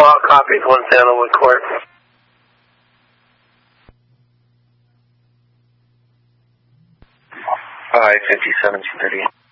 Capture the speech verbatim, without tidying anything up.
all copies, one Sandalwood Court. five fifty-seven, two thirty.